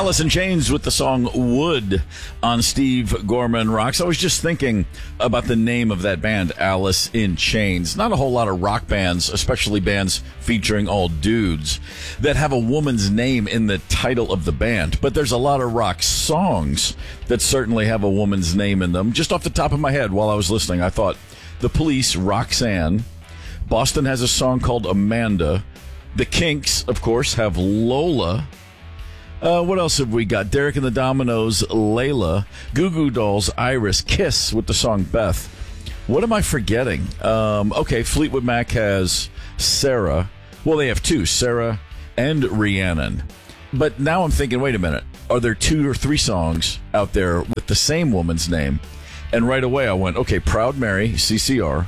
Alice in Chains with the song Wood on Steve Gorman Rocks. I was just thinking about the name of that band, Alice in Chains. Not a whole lot of rock bands, especially bands featuring all dudes, that have a woman's name in the title of the band. But there's a lot of rock songs that certainly have a woman's name in them. Just off the top of my head while I was listening, I thought The Police, Roxanne. Boston has a song called Amanda. The Kinks, of course, have Lola. What else have we got? Derek and the Dominoes, Layla. Goo Goo Dolls, Iris. Kiss with the song Beth. What am I forgetting? Okay, Fleetwood Mac has Sarah. Well, they have two, Sarah and Rhiannon. But now I'm thinking, wait a minute. Are there 2 or 3 songs out there with the same woman's name? And right away I went, okay, Proud Mary, CCR.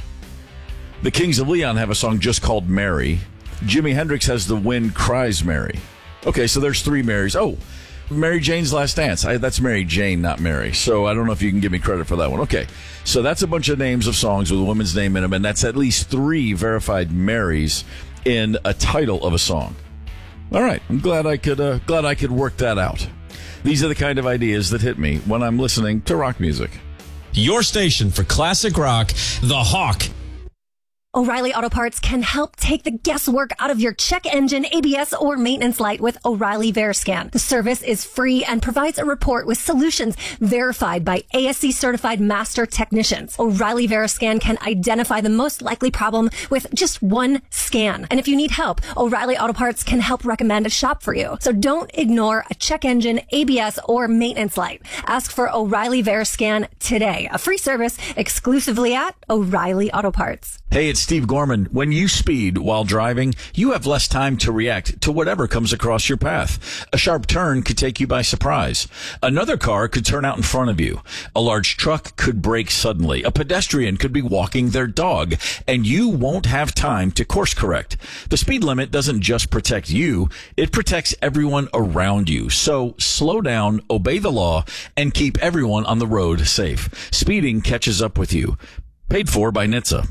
The Kings of Leon have a song just called Mary. Jimi Hendrix has The Wind Cries Mary. Okay, so there's 3 Marys. Oh, Mary Jane's Last Dance. That's Mary Jane, not Mary. So I don't know if you can give me credit for that one. Okay, so that's a bunch of names of songs with a woman's name in them, and that's at least 3 verified Marys in a title of a song. All right, I'm glad I could work that out. These are the kind of ideas that hit me when I'm listening to rock music. Your station for classic rock, The Hawk. O'Reilly Auto Parts can help take the guesswork out of your check engine, ABS, or maintenance light with O'Reilly VeriScan. The service is free and provides a report with solutions verified by ASC certified master technicians. O'Reilly VeriScan can identify the most likely problem with just one scan. And if you need help, O'Reilly Auto Parts can help recommend a shop for you. So don't ignore a check engine, ABS, or maintenance light. Ask for O'Reilly VeriScan today. A free service exclusively at O'Reilly Auto Parts. Hey, it's Steve Gorman. When you speed while driving, you have less time to react to whatever comes across your path. A sharp turn could take you by surprise. Another car could turn out in front of you. A large truck could brake suddenly. A pedestrian could be walking their dog, and you won't have time to course correct. The speed limit doesn't just protect you, it protects everyone around you. So slow down, obey the law, and keep everyone on the road safe. Speeding catches up with you. Paid for by NHTSA.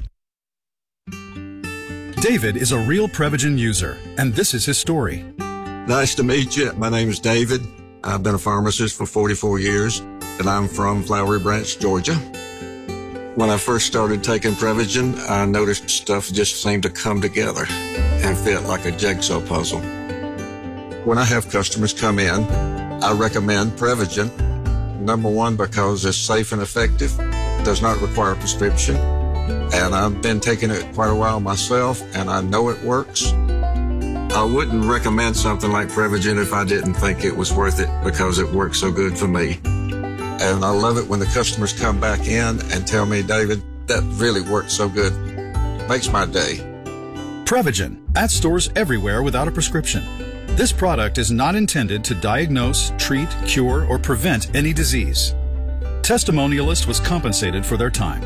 David is a real Prevagen user, and this is his story. Nice to meet you. My name is David. I've been a pharmacist for 44 years, and I'm from Flowery Branch, Georgia. When I first started taking Prevagen, I noticed stuff just seemed to come together and fit like a jigsaw puzzle. When I have customers come in, I recommend Prevagen. Number one, because it's safe and effective, does not require a prescription. And I've been taking it quite a while myself, and I know it works. I wouldn't recommend something like Prevagen if I didn't think it was worth it, because it works so good for me. And I love it when the customers come back in and tell me, David, that really worked so good. Makes my day. Prevagen, at stores everywhere without a prescription. This product is not intended to diagnose, treat, cure, or prevent any disease. Testimonialist was compensated for their time.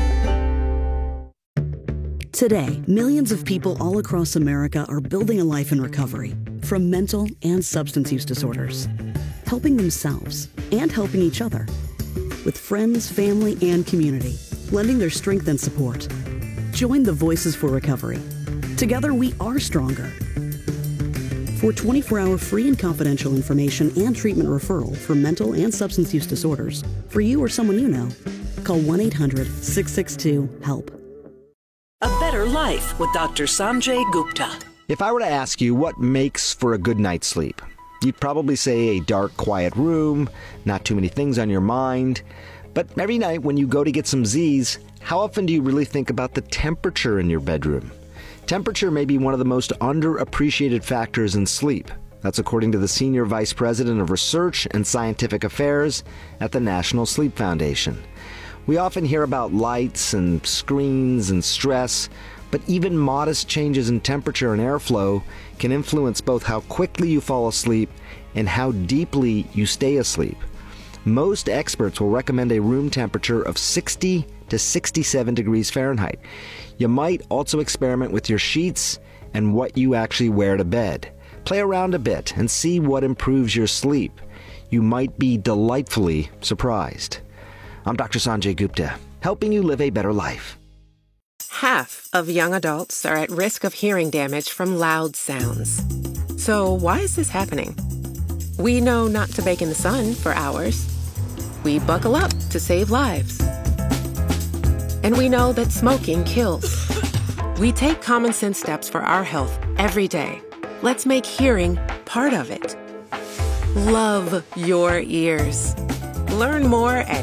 Today, millions of people all across America are building a life in recovery from mental and substance use disorders, helping themselves and helping each other with friends, family, and community, lending their strength and support. Join the Voices for Recovery. Together, we are stronger. For 24-hour free and confidential information and treatment referral for mental and substance use disorders, for you or someone you know, call 1-800-662-HELP. A Better Life with Dr. Sanjay Gupta. If I were to ask you what makes for a good night's sleep, you'd probably say a dark, quiet room, not too many things on your mind. But every night when you go to get some Z's, how often do you really think about the temperature in your bedroom? Temperature may be one of the most underappreciated factors in sleep. That's according to the Senior Vice President of Research and Scientific Affairs at the National Sleep Foundation. We often hear about lights and screens and stress, but even modest changes in temperature and airflow can influence both how quickly you fall asleep and how deeply you stay asleep. Most experts will recommend a room temperature of 60 to 67 degrees Fahrenheit. You might also experiment with your sheets and what you actually wear to bed. Play around a bit and see what improves your sleep. You might be delightfully surprised. I'm Dr. Sanjay Gupta, helping you live a better life. Half of young adults are at risk of hearing damage from loud sounds. So why is this happening? We know not to bake in the sun for hours. We buckle up to save lives. And we know that smoking kills. We take common sense steps for our health every day. Let's make hearing part of it. Love your ears. Learn more at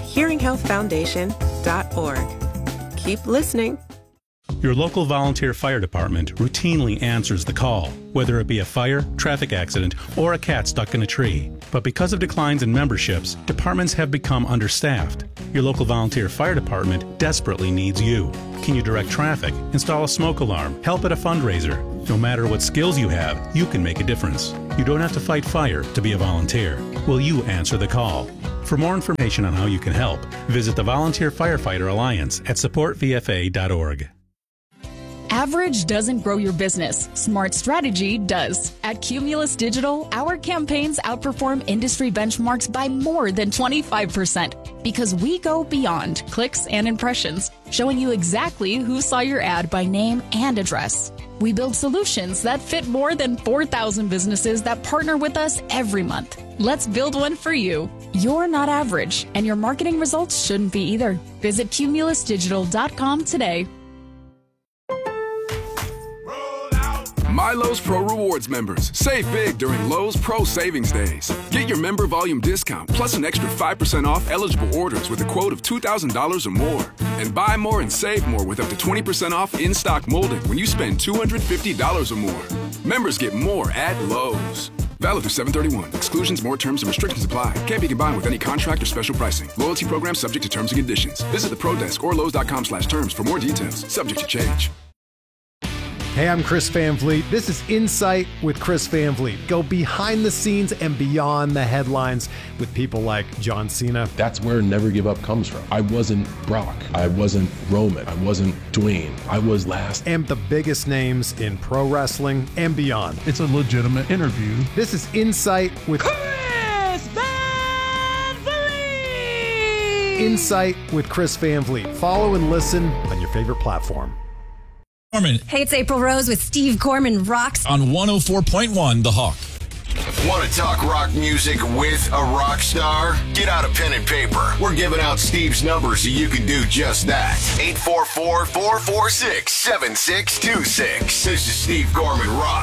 hearinghealthfoundation.org. Keep listening. Your local volunteer fire department routinely answers the call, whether it be a fire, traffic accident, or a cat stuck in a tree. But because of declines in memberships, departments have become understaffed. Your local volunteer fire department desperately needs you. Can you direct traffic, install a smoke alarm, help at a fundraiser? No matter what skills you have, you can make a difference. You don't have to fight fire to be a volunteer. Will you answer the call? For more information on how you can help, visit the Volunteer Firefighter Alliance at supportvfa.org. Average doesn't grow your business. Smart strategy does. At Cumulus Digital, our campaigns outperform industry benchmarks by more than 25% because we go beyond clicks and impressions, showing you exactly who saw your ad by name and address. We build solutions that fit more than 4,000 businesses that partner with us every month. Let's build one for you. You're not average, and your marketing results shouldn't be either. Visit cumulusdigital.com today. My Lowe's Pro Rewards members, save big during Lowe's Pro Savings Days. Get your member volume discount plus an extra 5% off eligible orders with a quote of $2,000 or more. And buy more and save more with up to 20% off in-stock molding when you spend $250 or more. Members get more at Lowe's. Valid through 7/31. Exclusions, more terms, and restrictions apply. Can't be combined with any contract or special pricing. Loyalty program subject to terms and conditions. Visit the Pro Desk or Lowes.com/terms for more details. Subject to change. Hey, I'm Chris Van Vliet. This is Insight with Chris Van Vliet. Go behind the scenes and beyond the headlines with people like John Cena. That's where Never Give Up comes from. I wasn't Brock. I wasn't Roman. I wasn't Dwayne. I was last. And the biggest names in pro wrestling and beyond. It's a legitimate interview. This is Insight with Chris Van Vliet. Insight with Chris Van Vliet. Follow and listen on your favorite platform. Hey, it's April Rose with Steve Gorman Rocks on 104.1 The Hawk. Want to talk rock music with a rock star? Get out a pen and paper. We're giving out Steve's number so you can do just that. 844-446-7626. This is Steve Gorman Rocks.